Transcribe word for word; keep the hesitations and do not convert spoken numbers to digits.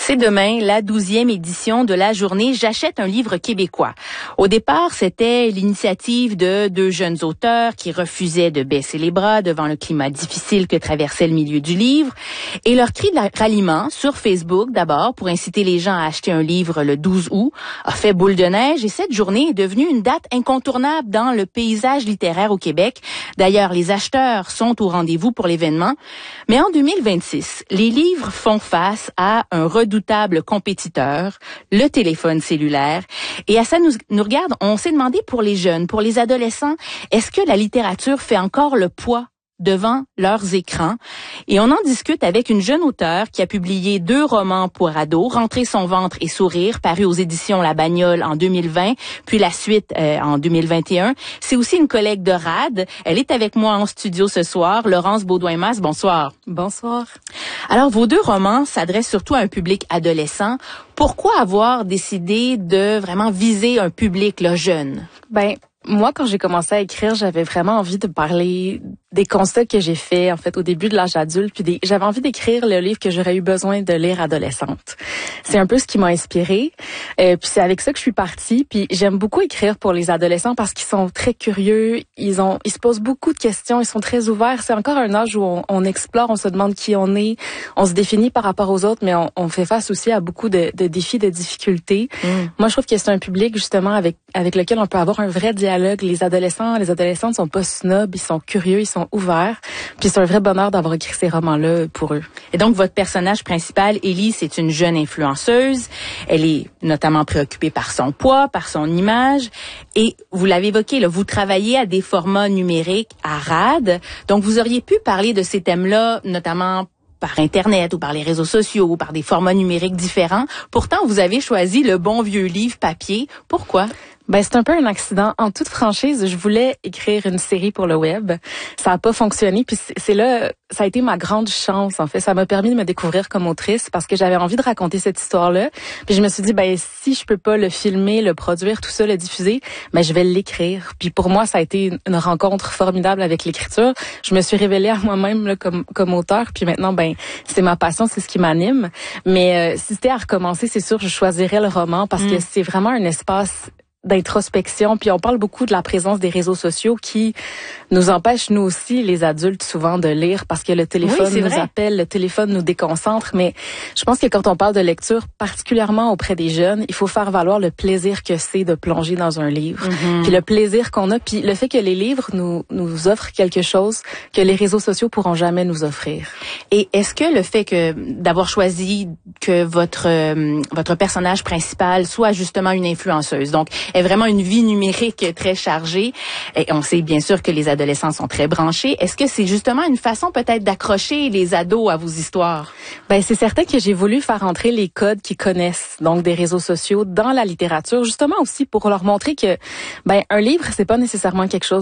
C'est demain la douzième édition de la journée J'achète un livre québécois. Au départ, c'était l'initiative de deux jeunes auteurs qui refusaient de baisser les bras devant le climat difficile que traversait le milieu du livre. Et leur cri de ralliement sur Facebook, d'abord, pour inciter les gens à acheter un livre le douze août, a fait boule de neige et cette journée est devenue une date incontournable dans le paysage littéraire au Québec. D'ailleurs, les acheteurs sont au rendez-vous pour l'événement. Mais en deux mille vingt-six, les livres font face à un redoutable compétiteur, le téléphone cellulaire. Et à ça nous, nous regarde, on s'est demandé pour les jeunes, pour les adolescents, est-ce que la littérature fait encore le poids devant leurs écrans? Et on en discute avec une jeune auteure qui a publié deux romans pour ados, Rentrer son ventre et sourire, paru aux éditions La Bagnole en deux mille vingt, puis la suite euh, en deux mille vingt et un. C'est aussi une collègue de R A D. Elle est avec moi en studio ce soir, Laurence Baudouin-Masse. Bonsoir. Bonsoir. Alors, vos deux romans s'adressent surtout à un public adolescent. Pourquoi avoir décidé de vraiment viser un public là, jeune? Ben, moi, quand j'ai commencé à écrire, j'avais vraiment envie de parler des constats que j'ai faits, en fait, au début de l'âge adulte, puis des, j'avais envie d'écrire le livre que j'aurais eu besoin de lire adolescente. C'est un peu ce qui m'a inspirée, euh, puis c'est avec ça que je suis partie, puis j'aime beaucoup écrire pour les adolescents parce qu'ils sont très curieux, ils ont, ils se posent beaucoup de questions, ils sont très ouverts. C'est encore un âge où on, on explore, on se demande qui on est, on se définit par rapport aux autres, mais on, on fait face aussi à beaucoup de, de défis, de difficultés. Mm. Moi, je trouve que c'est un public, justement, avec, avec lequel on peut avoir un vrai dialogue. Les adolescents, les adolescentes sont pas snobs, ils sont curieux, ils sont ouverts. Puis c'est un vrai bonheur d'avoir écrit ces romans-là pour eux. Et donc, votre personnage principal, Ellie, c'est une jeune influenceuse. Elle est notamment préoccupée par son poids, par son image. Et vous l'avez évoqué, là, vous travaillez à des formats numériques à R A D. Donc, vous auriez pu parler de ces thèmes-là, notamment par Internet ou par les réseaux sociaux ou par des formats numériques différents. Pourtant, vous avez choisi le bon vieux livre papier. Pourquoi? Ben, c'est un peu un accident. En toute franchise, je voulais écrire une série pour le web. Ça a pas fonctionné. Puis c'est là, ça a été ma grande chance, en fait. Ça m'a permis de me découvrir comme autrice parce que j'avais envie de raconter cette histoire-là. Puis je me suis dit, ben, si je peux pas le filmer, le produire, tout ça, le diffuser, ben, je vais l'écrire. Puis pour moi, ça a été une rencontre formidable avec l'écriture. Je me suis révélée à moi-même, là, comme, comme auteur. Puis maintenant, ben, c'est ma passion, c'est ce qui m'anime. Mais, euh, si c'était à recommencer, c'est sûr, je choisirais le roman parce mmh. que c'est vraiment un espace d'introspection, puis on parle beaucoup de la présence des réseaux sociaux qui nous empêchent, nous aussi, les adultes, souvent de lire parce que le téléphone oui, nous vrai. appelle, le téléphone nous déconcentre, mais je pense que quand on parle de lecture, particulièrement auprès des jeunes, il faut faire valoir le plaisir que c'est de plonger dans un livre, mm-hmm. puis le plaisir qu'on a, puis le fait que les livres nous, nous offrent quelque chose que les réseaux sociaux pourront jamais nous offrir. Et est-ce que le fait que d'avoir choisi que votre euh, votre personnage principal soit justement une influenceuse, donc est vraiment une vie numérique très chargée. Et on sait bien sûr que les adolescents sont très branchés. Est-ce que c'est justement une façon peut-être d'accrocher les ados à vos histoires? Ben, c'est certain que j'ai voulu faire entrer les codes qu'ils connaissent, donc des réseaux sociaux, dans la littérature, justement aussi pour leur montrer que, ben, un livre, c'est pas nécessairement quelque chose